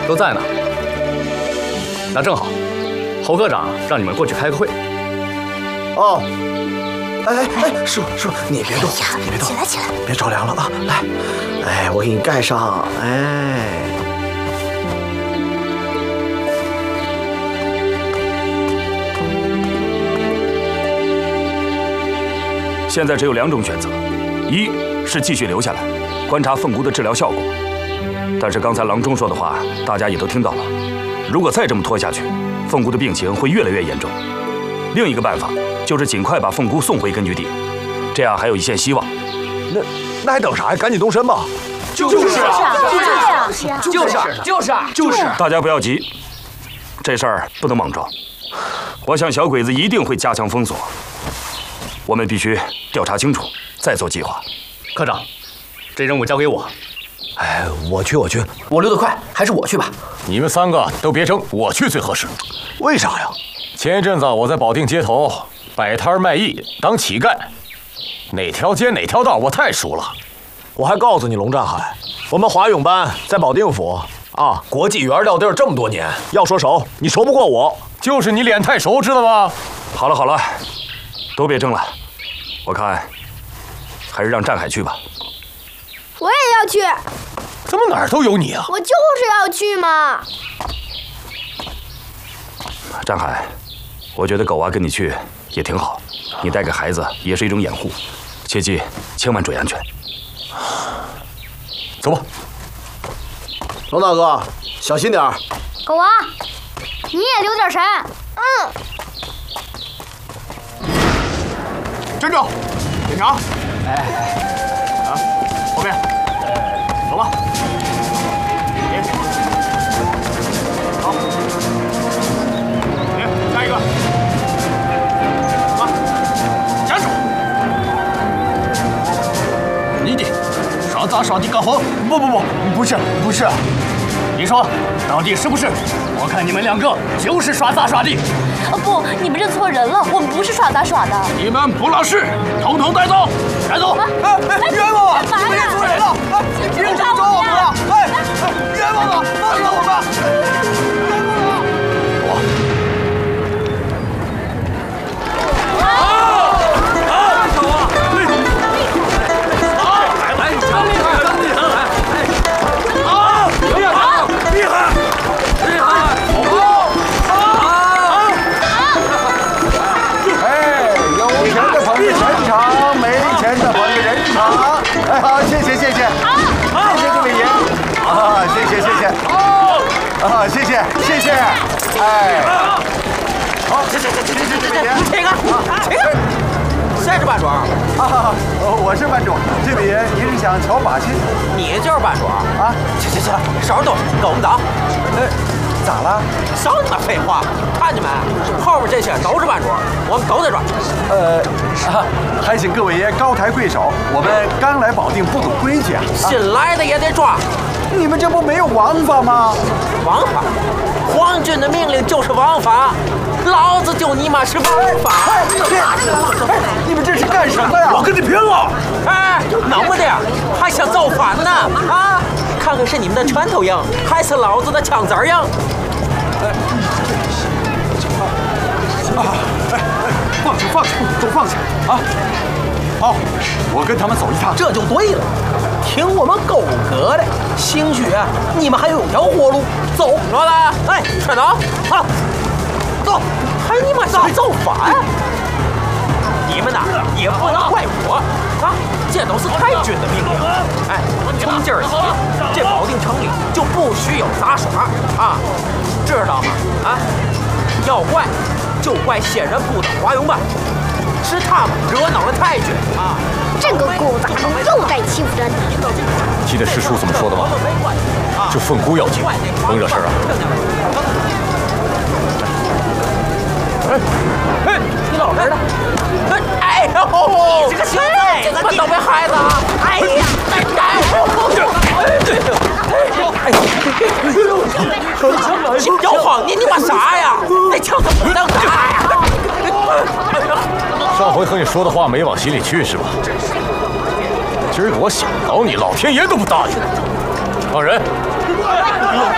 都在呢。那正好，侯科长让你们过去开个会。 哦。哎，师傅，你别动，你别动， 起来， 别着凉了啊！来，哎，我给你盖上，哎。 现在只有2种选择，一是继续留下来，观察凤姑的治疗效果。但是刚才郎中说的话，大家也都听到了。如果再这么拖下去，凤姑的病情会越来越严重。另一个办法就是尽快把凤姑送回根据地，这样还有一线希望。 那还等啥呀？赶紧动身吧！ 就是啊！ 大家不要急，这事儿不能莽撞。我想小鬼子一定会加强封锁。我们必须调查清楚，再做计划。 科长，这任务交给我。 哎，我去， 我溜得快，还是我去吧。 你们3个都别争，我去最合适。 为啥呀？ 前一阵子我在保定街头摆摊卖艺，当乞丐，哪条街哪条道我太熟了。 我还告诉你，龙占海，我们华勇班在保定府啊，国际园撂地儿这么多年，要说熟，你熟不过我。 就是你脸太熟，知道吗？ 好了，都别争了。我看还是让占海去吧。 我也要去。 怎么哪儿都有你啊？ 我就是要去嘛。 占海，我觉得狗娃跟你去也挺好，你带个孩子也是一种掩护，切记千万注意安全。 走吧。 龙大哥，小心点儿。 狗娃，你也留点神。 站住！检查。后面，走吧。你，好。你，下一个。走吧。站住！你的耍杂耍的干活？不是。你说，到底是不是？我看你们2个就是耍杂耍的。 不，你们认错人了，我们不是耍杂耍的。 你们不老实，统统带走！带走！冤枉啊！你们认错人了！别人找我们了！冤枉啊！放了我们！哎，好，谢谢，谢谢这位爷，啊，谢谢，啊，谢谢，哎，好，谢谢这位爷， 这个，谁是班主任？ 啊，我是班主，这位爷，您是想瞧把戏？ 你就是班主啊？行，收拾东西，跟我们走。 咋了？ 少你妈废话！看见没？后边这些都是班主，我们都在这儿。 还请各位爷高抬贵手，我们刚来保定，不懂规矩啊。 新来的也得抓。 你们这不没有王法吗？ 王法？皇军的命令就是王法，老子就你妈是王法！ 你们这是干什么呀？ 我跟你拼了！ 哎，能不的还想造反呢？啊！看看是你们的拳头硬，还是老子的枪子硬？ 放下，都放下啊！好，我跟他们走一趟， 这就对了。听我们狗哥的，兴许你们还有条活路。走，老大，哎，快走，好，走，还你妈想造反？你们呐也不能怪我啊，这都是太君的命令。哎，从今儿起，这保定城里就不许有杂耍啊，知道吗？啊，要怪就怪仙人铺的华勇班，是他们惹恼了太君啊！ 这个狗杂种又该欺负人。 记得师叔怎么说的吗？这凤姑要紧，甭惹事啊！ 哎，你老实的。哎呦，你这个小崽子，怎么倒霉孩子啊！哎呀，要慌你妈啥呀？那枪可不能打呀！ 上回和你说的话没往心里去是吧？今儿个我想搞你，老天爷都不答应。放人！